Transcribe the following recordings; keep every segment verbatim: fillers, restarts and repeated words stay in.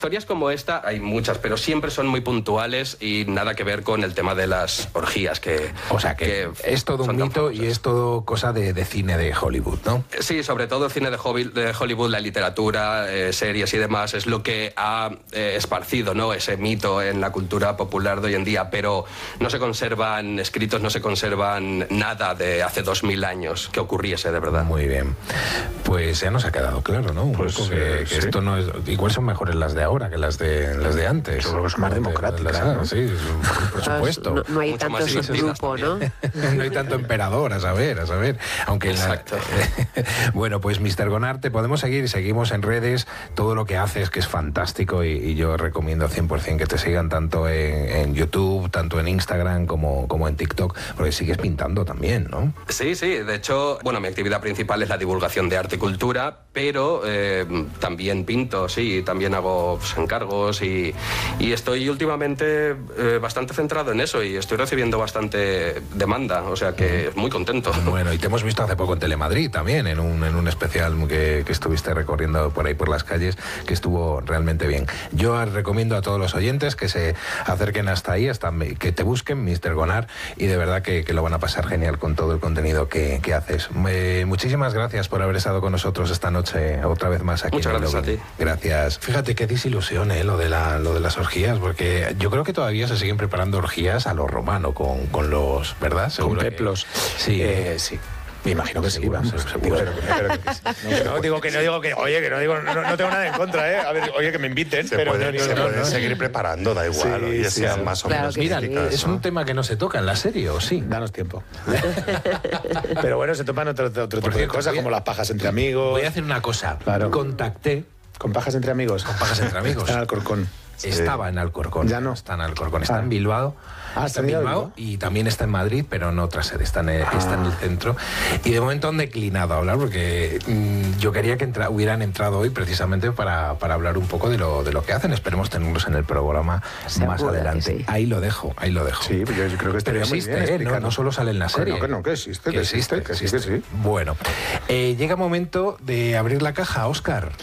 Historias como esta hay muchas, pero siempre son muy puntuales y nada que ver con el tema de las orgías. Que, o sea, que, que es todo un mito y es todo cosa de, de cine de Hollywood, ¿no? Sí, sobre todo el cine de Hollywood, la literatura, eh, series y demás, es lo que ha eh, esparcido, ¿no?, ese mito en la cultura popular de hoy en día, pero no se conservan escritos, no se conservan nada de hace dos mil años que ocurriese de verdad. Muy bien. Pues ya nos ha quedado claro, ¿no? Un pues, poco que, eh, que sí. esto no es... Igual son mejores las de ahora que las de las de antes. Yo creo que es más democrática, ¿no? Sí, por supuesto. No, no hay Mucho tanto subgrupo, ¿no? No hay tanto emperador, a saber, a saber. Aunque Exacto. La... Bueno, pues mister Gonart, te podemos seguir y seguimos en redes todo lo que haces, que es fantástico, y, y yo recomiendo cien por cien que te sigan tanto en, en YouTube, tanto en Instagram como, como en TikTok, porque sigues pintando también, ¿no? Sí, sí. De hecho, bueno, mi actividad principal es la divulgación de arte y cultura, pero eh, también pinto, sí, también hago pues, encargos y, y estoy últimamente eh, bastante centrado en eso y estoy recibiendo bastante demanda, o sea que muy contento. Bueno, y te hemos visto hace poco en Telemadrid también, en un, en un especial que, que estuviste recorriendo por ahí por las calles, que estuvo realmente bien. Yo recomiendo a todos los oyentes que se acerquen hasta ahí, hasta que te busquen, mister Gonart, y de verdad que, que lo van a pasar genial con todo el contenido que, que haces. Eh, muchísimas gracias por haber estado con nosotros esta noche, otra vez más aquí. Muchas gracias a ti. Gracias. Fíjate qué desilusión, ¿eh? lo, de la, lo de las orgías, porque yo creo que todavía se siguen preparando orgías a lo romano, con, con los, ¿verdad? Seguro con peplos. Que... Sí. Eh, sí. Me imagino que sí, vamos. Seguro. Pero, pero, pero, no, no digo que no digo que, oye, que no digo, no, no tengo nada en contra, ¿eh? A ver, oye, que me inviten. Se pero puede, no, se no, puede no, seguir no. preparando, da igual, sí, y sí, sean sí. más o Claro menos Mira, místicas, es ¿no? un tema que no se toca en la serie, ¿o sí? Danos tiempo. Pero bueno, se topan otro, otro tipo cierto, de cosas, voy a- como las pajas entre amigos. Voy a hacer una cosa. Claro. Contacté, Con pajas entre amigos. Con pajas entre amigos. Está en Alcorcón. estaba en Alcorcón. Ya no. Está en Alcorcón, está Ah. en Bilbao. Ah, está en ¿está en Bilbao, Bilbao? y también está en Madrid, pero en otra sede, está en el, Ah. está en el centro. Y de momento han declinado a hablar porque mmm, yo quería que entra, hubieran entrado hoy precisamente para, para hablar un poco de lo, de lo que hacen. Esperemos tenerlos en el programa Seguro más que adelante. sí. Ahí lo dejo, ahí lo dejo. Sí, pues yo, yo creo que estaría Pero muy existe, bien ¿eh? no, explicarlo. no solo sale en la Que serie. no, que no, que existe, que existe, que sí, que sí. Bueno, eh, llega momento de abrir la caja, Óscar.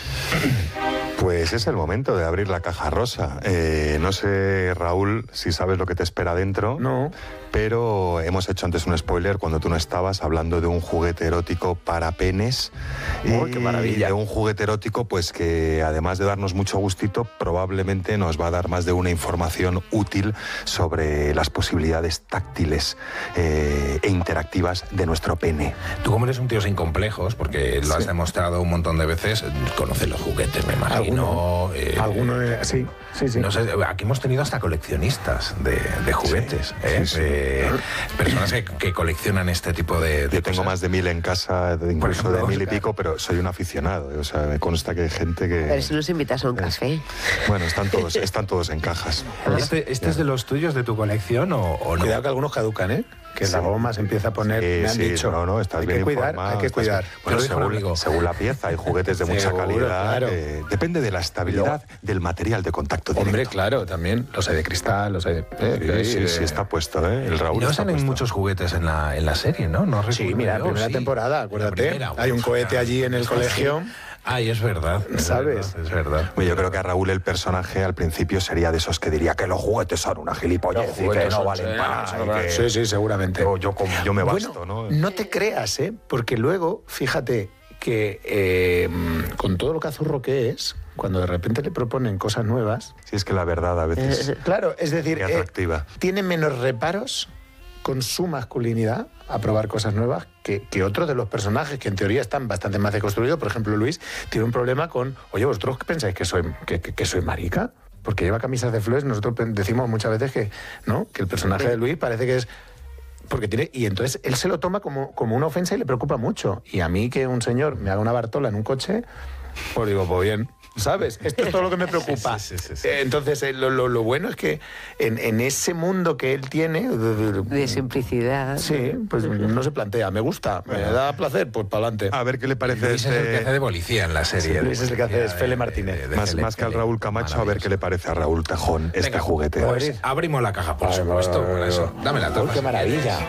Pues es el momento de abrir la caja rosa. Eh, no sé, Raúl, si sabes lo que te espera dentro. No. Pero hemos hecho antes un spoiler cuando tú no estabas, hablando de un juguete erótico para penes. Oh, y qué maravilla. de un juguete erótico, pues que además de darnos mucho gustito, probablemente nos va a dar más de una información útil sobre las posibilidades táctiles eh, e interactivas de nuestro pene. Tú, como eres un tío sin complejos, porque lo has Sí. demostrado un montón de veces, conoces los juguetes, me imagino. Alguno, eh, alguno eh, sí, sí, sí. No sé, aquí hemos tenido hasta coleccionistas de, de juguetes, Sí, ¿eh? sí, sí. Eh, personas que, que coleccionan este tipo de, de Yo tengo cosas. más de mil en casa, de- incluso ejemplo, de mil y Óscar. pico, pero soy un aficionado. ¿eh? O sea, me consta que hay gente que... Pero si nos invitas a un café. Bueno, están todos, están todos en cajas. ¿Este, este es de los tuyos, de tu colección, o, o no? Cuidado que algunos caducan, ¿eh? Que Sí. la goma se empieza a poner, Sí, me han sí, dicho. no, no, estás hay bien que cuidar, informado, hay que estás cuidar. bien- Te Bueno, lo dijo un según, amigo. según la pieza, hay juguetes de mucha Seguro, calidad. claro. eh, depende de la estabilidad del material de contacto directo. Hombre, claro, también. Los hay de cristal, los hay de... eh, Sí, sí, de- sí, está puesto, ¿eh? El Raúl Y no está salen puesto. muchos juguetes en la, en la serie, ¿no? No Sí, recuerdo mira, yo, primera sí. temporada, acuérdate. La primera, hay un uf, cohete claro. allí en el colegio. Ay, es verdad. Es ¿Sabes? verdad, es verdad. Bueno, yo creo que a Raúl el personaje al principio sería de esos que diría que los juguetes son una gilipollez Los y que juguetes no son- valen sí, para son- nada. y que Sí, sí, seguramente. Yo, yo, como- yo me basto, Bueno, ¿no? no te creas, ¿eh? Porque luego, fíjate que eh, con todo lo cazurro que es, cuando de repente le proponen cosas nuevas, Sí, es que la verdad a veces claro, es decir, es eh, atractiva. tiene menos reparos con su masculinidad a probar cosas nuevas que, que otros de los personajes que en teoría están bastante más deconstruidos. Por ejemplo, Luis tiene un problema con, oye, ¿vosotros qué pensáis que soy, que, que- que soy marica? Porque lleva camisas de flores. Nosotros pen- decimos muchas veces que, ¿no? Que el personaje de Luis parece que es... Porque tiene, y entonces él se lo toma como, como una ofensa y le preocupa mucho. Y a mí que un señor me haga una bartola en un coche, pues digo, pues bien, ¿sabes? Esto es todo lo que me preocupa. Sí, sí, sí, sí. Eh, Entonces, eh, lo, lo- lo bueno es que en, en ese mundo que él tiene... De simplicidad. Sí, pues no se plantea. Me gusta, me da placer, pues para adelante. A ver qué le parece Luis es el que hace este... de policía en la serie. Sí, Luis es el que hace, de es Fele de- Martínez. de- de Más, Fele, más que al Fele. Raúl Camacho, a ver Maravilloso. qué le parece a Raúl Tejón este Venga, juguete. Pues abrimos la caja, por Ay, supuesto. va, va, Por va, eso. va. Dame la Uy, tapa. qué si maravilla.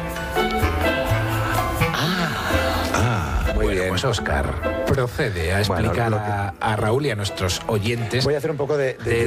Muy Bueno, bien. pues Óscar procede a Bueno, explicar lo que- a, a Raúl y a nuestros oyentes Voy a hacer un poco de, de- de,